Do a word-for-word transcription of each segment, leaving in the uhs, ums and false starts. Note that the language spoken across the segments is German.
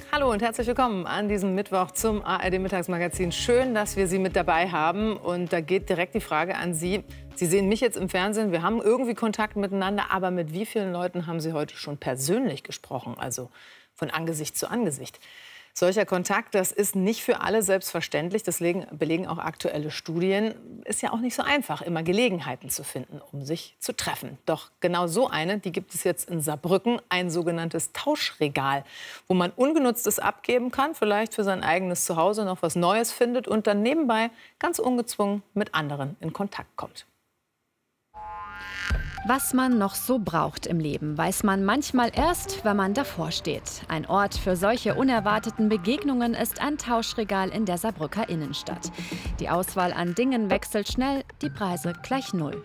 Hallo und herzlich willkommen an diesem Mittwoch zum A R D-Mittagsmagazin. Schön, dass wir Sie mit dabei haben. Und da geht direkt die Frage an Sie. Sie sehen mich jetzt im Fernsehen, wir haben irgendwie Kontakt miteinander. Aber mit wie vielen Leuten haben Sie heute schon persönlich gesprochen, also von Angesicht zu Angesicht? Solcher Kontakt, das ist nicht für alle selbstverständlich. Das belegen auch aktuelle Studien. Ist ja auch nicht so einfach, immer Gelegenheiten zu finden, um sich zu treffen. Doch genau so eine, die gibt es jetzt in Saarbrücken, ein sogenanntes Tauschregal, wo man Ungenutztes abgeben kann, vielleicht für sein eigenes Zuhause noch was Neues findet und dann nebenbei ganz ungezwungen mit anderen in Kontakt kommt. Was man noch so braucht im Leben, weiß man manchmal erst, wenn man davor steht. Ein Ort für solche unerwarteten Begegnungen ist ein Tauschregal in der Saarbrücker Innenstadt. Die Auswahl an Dingen wechselt schnell, die Preise gleich null.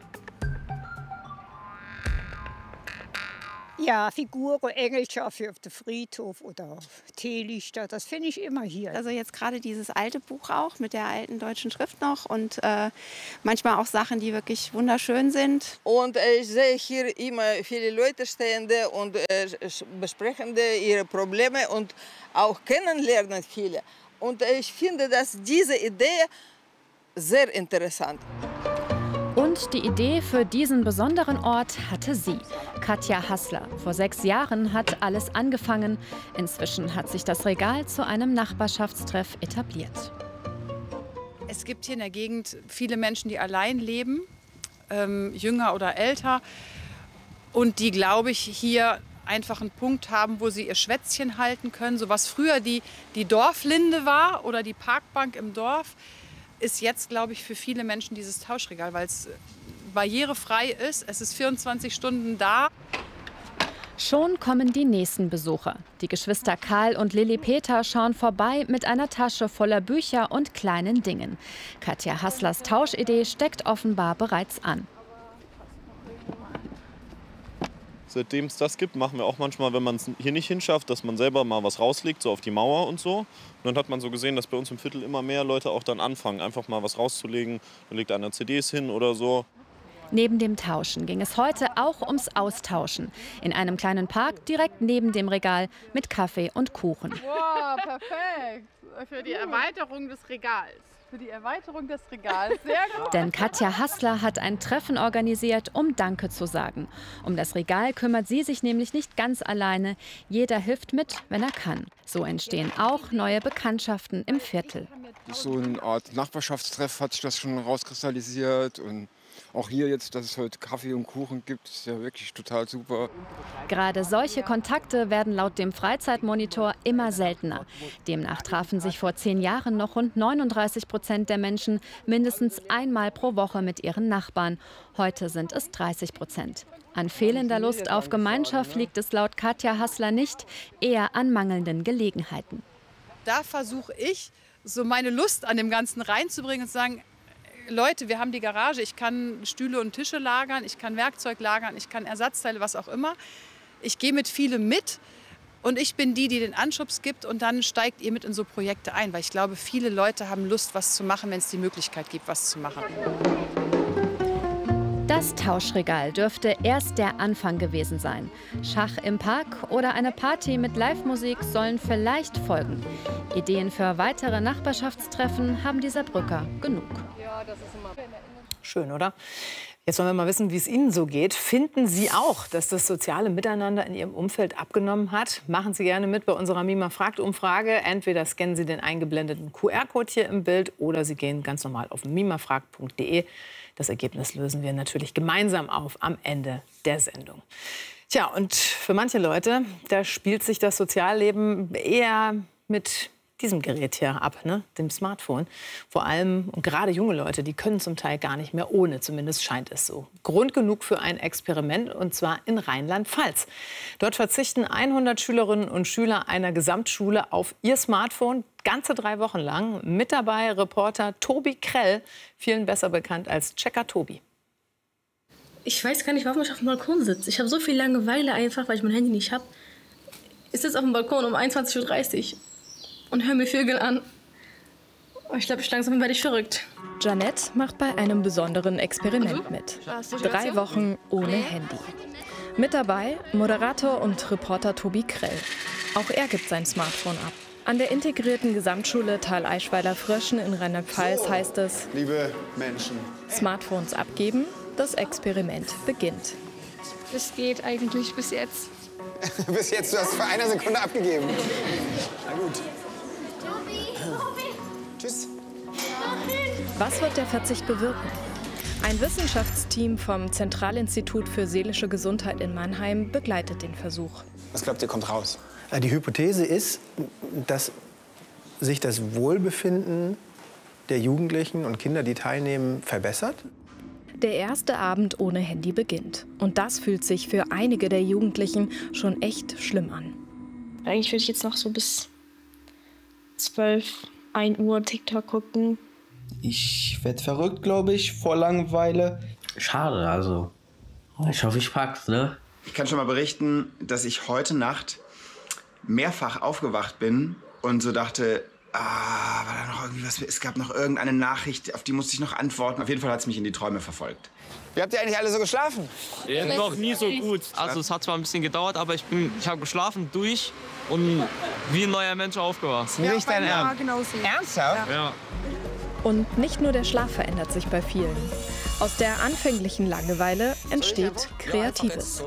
Ja, Figuren, Engelschafe auf dem Friedhof oder Teelichter, das finde ich immer hier. Also jetzt gerade dieses alte Buch auch mit der alten deutschen Schrift noch und äh, manchmal auch Sachen, die wirklich wunderschön sind. Und äh, ich sehe hier immer viele Leute stehende und äh, besprechende ihre Probleme und auch kennenlernen viele. Und äh, ich finde, dass diese Idee sehr interessant ist. Und die Idee für diesen besonderen Ort hatte sie, Katja Hassler. Vor sechs Jahren hat alles angefangen. Inzwischen hat sich das Regal zu einem Nachbarschaftstreff etabliert. Es gibt hier in der Gegend viele Menschen, die allein leben, ähm, jünger oder älter. Und die, glaube ich, hier einfach einen Punkt haben, wo sie ihr Schwätzchen halten können. So was früher die, die Dorflinde war oder die Parkbank im Dorf, ist jetzt, glaube ich, für viele Menschen dieses Tauschregal, weil es barrierefrei ist. Es ist vierundzwanzig Stunden da. Schon kommen die nächsten Besucher. Die Geschwister Karl und Lilly Peter schauen vorbei mit einer Tasche voller Bücher und kleinen Dingen. Katja Hasslers Tauschidee steckt offenbar bereits an. Seitdem es das gibt, machen wir auch manchmal, wenn man es hier nicht hinschafft, dass man selber mal was rauslegt, so auf die Mauer und so. Und dann hat man so gesehen, dass bei uns im Viertel immer mehr Leute auch dann anfangen, einfach mal was rauszulegen. Dann legt einer C Ds hin oder so. Neben dem Tauschen ging es heute auch ums Austauschen. In einem kleinen Park direkt neben dem Regal mit Kaffee und Kuchen. Wow, perfekt. Für die Erweiterung des Regals. Für die Erweiterung des Regals. Sehr gut. Denn Katja Hassler hat ein Treffen organisiert, um Danke zu sagen. Um das Regal kümmert sie sich nämlich nicht ganz alleine. Jeder hilft mit, wenn er kann. So entstehen auch neue Bekanntschaften im Viertel. So eine Art Nachbarschaftstreff hat sich das schon rauskristallisiert. Und auch hier jetzt, dass es heute Kaffee und Kuchen gibt, ist ja wirklich total super. Gerade solche Kontakte werden laut dem Freizeitmonitor immer seltener. Demnach trafen sich vor zehn Jahren noch rund neununddreißig Prozent der Menschen mindestens einmal pro Woche mit ihren Nachbarn. Heute sind es dreißig Prozent. An fehlender Lust auf Gemeinschaft liegt es laut Katja Hassler nicht, eher an mangelnden Gelegenheiten. Da versuche ich, so meine Lust an dem Ganzen reinzubringen und zu sagen, Leute, wir haben die Garage, ich kann Stühle und Tische lagern, ich kann Werkzeug lagern, ich kann Ersatzteile, was auch immer. Ich gehe mit vielem mit und ich bin die, die den Anschubs gibt und dann steigt ihr mit in so Projekte ein. Weil ich glaube, viele Leute haben Lust, was zu machen, wenn es die Möglichkeit gibt, was zu machen. Das Tauschregal dürfte erst der Anfang gewesen sein. Schach im Park oder eine Party mit Live-Musik sollen vielleicht folgen. Ideen für weitere Nachbarschaftstreffen haben die Saarbrücker genug. Schön, oder? Jetzt wollen wir mal wissen, wie es Ihnen so geht. Finden Sie auch, dass das soziale Miteinander in Ihrem Umfeld abgenommen hat? Machen Sie gerne mit bei unserer Mima fragt Umfrage. Entweder scannen Sie den eingeblendeten Q R-Code hier im Bild oder Sie gehen ganz normal auf mimafragt punkt de. Das Ergebnis lösen wir natürlich gemeinsam auf am Ende der Sendung. Tja, und für manche Leute, da spielt sich das Sozialleben eher mit diesem Gerät hier ab, ne? Dem Smartphone. Vor allem und gerade junge Leute, die können zum Teil gar nicht mehr ohne, zumindest scheint es so. Grund genug für ein Experiment, und zwar in Rheinland-Pfalz. Dort verzichten hundert Schülerinnen und Schüler einer Gesamtschule auf ihr Smartphone ganze drei Wochen lang. Mit dabei Reporter Tobi Krell, vielen besser bekannt als Checker Tobi. Ich weiß gar nicht, warum ich auf dem Balkon sitze. Ich habe so viel Langeweile einfach, weil ich mein Handy nicht habe. Ich sitze auf dem Balkon um einundzwanzig Uhr dreißig und höre mir Vögel an. Ich glaube, langsam werde ich verrückt. Janette macht bei einem besonderen Experiment mit. Drei Wochen ohne Handy. Mit dabei Moderator und Reporter Tobi Krell. Auch er gibt sein Smartphone ab. An der integrierten Gesamtschule Thalaischweiler-Fröschen in Rheinland-Pfalz so, heißt es, liebe Menschen, Smartphones abgeben, das Experiment beginnt. Es geht eigentlich bis jetzt. Bis jetzt, du hast vor einer Sekunde abgegeben. Na gut. Tschüss. Was wird der Verzicht bewirken? Ein Wissenschaftsteam vom Zentralinstitut für seelische Gesundheit in Mannheim begleitet den Versuch. Was glaubt ihr, kommt raus? Die Hypothese ist, dass sich das Wohlbefinden der Jugendlichen und Kinder, die teilnehmen, verbessert. Der erste Abend ohne Handy beginnt. Und das fühlt sich für einige der Jugendlichen schon echt schlimm an. Eigentlich würde ich jetzt noch so bis zwölf, ein Uhr TikTok gucken. Ich werde verrückt, glaube ich, vor Langeweile. Schade, also. Ich hoffe, ich pack's, ne? Ich kann schon mal berichten, dass ich heute Nacht mehrfach aufgewacht bin und so dachte, ah, war da noch irgendwie was? Es gab noch irgendeine Nachricht, auf die musste ich noch antworten. Auf jeden Fall hat es mich in die Träume verfolgt. Wie habt ihr eigentlich alle so geschlafen? Ja, noch nie so gut. Also es hat zwar ein bisschen gedauert, aber ich, bin, ich habe geschlafen durch und wie ein neuer Mensch aufgewacht. Ja, nicht dein Ernst? Genau so. Ernsthaft? Ja. Und nicht nur der Schlaf verändert sich bei vielen. Aus der anfänglichen Langeweile entsteht Kreatives.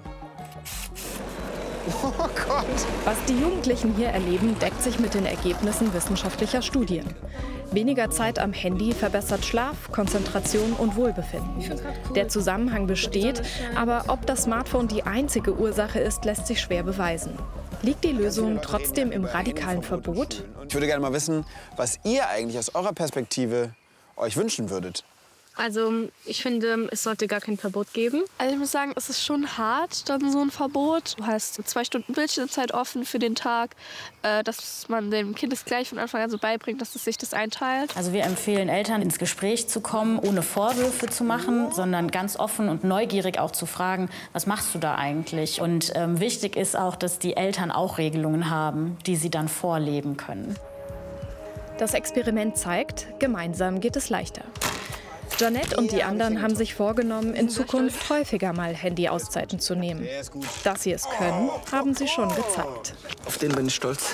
Oh Gott! Was die Jugendlichen hier erleben, deckt sich mit den Ergebnissen wissenschaftlicher Studien. Weniger Zeit am Handy verbessert Schlaf, Konzentration und Wohlbefinden. Der Zusammenhang besteht, aber ob das Smartphone die einzige Ursache ist, lässt sich schwer beweisen. Liegt die Lösung trotzdem im radikalen Verbot? Ich würde gerne mal wissen, was ihr eigentlich aus eurer Perspektive euch wünschen würdet. Also ich finde, es sollte gar kein Verbot geben. Also ich muss sagen, es ist schon hart, dann so ein Verbot. Du hast zwei Stunden Bildschirmzeit offen für den Tag, äh, dass man dem Kind es gleich von Anfang an so beibringt, dass es sich das einteilt. Also wir empfehlen Eltern, ins Gespräch zu kommen, ohne Vorwürfe zu machen, sondern ganz offen und neugierig auch zu fragen, was machst du da eigentlich? Und ähm, wichtig ist auch, dass die Eltern auch Regelungen haben, die sie dann vorleben können. Das Experiment zeigt, gemeinsam geht es leichter. Janette und die anderen haben sich vorgenommen, in Zukunft häufiger mal Handy-Auszeiten zu nehmen. Dass sie es können, haben sie schon gezeigt. Auf den bin ich stolz.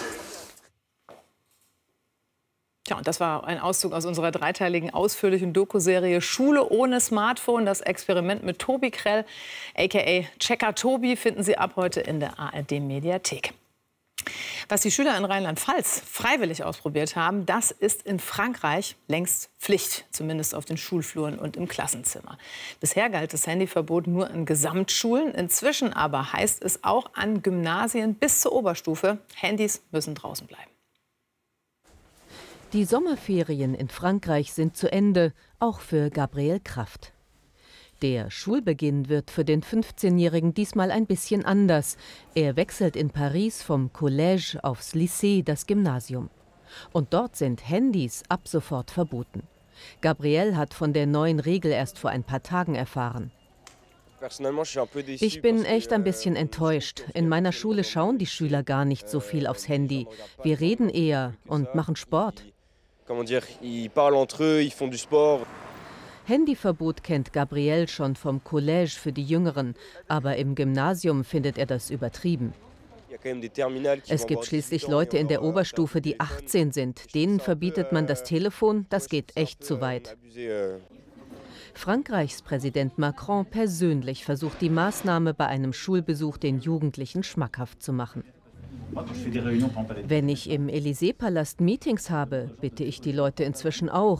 Tja, und das war ein Auszug aus unserer dreiteiligen ausführlichen Doku-Serie Schule ohne Smartphone. Das Experiment mit Tobi Krell, aka Checker Tobi, finden Sie ab heute in der A R D-Mediathek. Was die Schüler in Rheinland-Pfalz freiwillig ausprobiert haben, das ist in Frankreich längst Pflicht, zumindest auf den Schulfluren und im Klassenzimmer. Bisher galt das Handyverbot nur in Gesamtschulen. Inzwischen aber heißt es auch an Gymnasien bis zur Oberstufe, Handys müssen draußen bleiben. Die Sommerferien in Frankreich sind zu Ende, auch für Gabriel Kraft. Der Schulbeginn wird für den fünfzehnjährigen diesmal ein bisschen anders. Er wechselt in Paris vom Collège aufs Lycée, das Gymnasium. Und dort sind Handys ab sofort verboten. Gabriel hat von der neuen Regel erst vor ein paar Tagen erfahren. Ich bin echt ein bisschen enttäuscht. In meiner Schule schauen die Schüler gar nicht so viel aufs Handy. Wir reden eher und machen Sport. Handyverbot kennt Gabriel schon vom Collège für die Jüngeren, aber im Gymnasium findet er das übertrieben. Es gibt schließlich Leute in der Oberstufe, die achtzehn sind. Denen verbietet man das Telefon, das geht echt zu weit. Frankreichs Präsident Macron persönlich versucht die Maßnahme bei einem Schulbesuch den Jugendlichen schmackhaft zu machen. Wenn ich im Élysée-Palast Meetings habe, bitte ich die Leute inzwischen auch,